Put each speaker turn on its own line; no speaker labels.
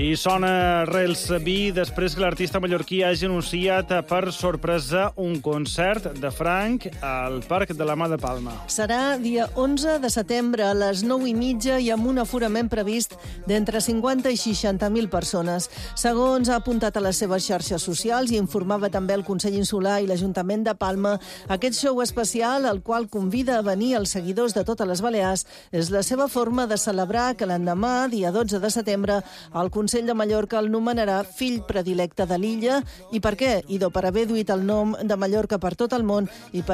I sona Rels Vi després que l'artista mallorquí hagi anunciat per sorpresa un concert de Frank al Parc de la Mà de Palma.
Serà dia 11 de setembre a les 9:30 i amb un aforament previst d'entre 50 i 60.000 persones. Segons ha apuntat a les seves xarxes socials i informava també el Consell Insular i l'Ajuntament de Palma, aquest show especial, al qual convida a venir els seguidors de totes les Balears, és la seva forma de celebrar que l'endemà, dia 12 de setembre, el Consell de Mallorca el nomenarà fill predilecte de l'illa. I per què? Idò per haver duit el nom de Mallorca per tot el món i per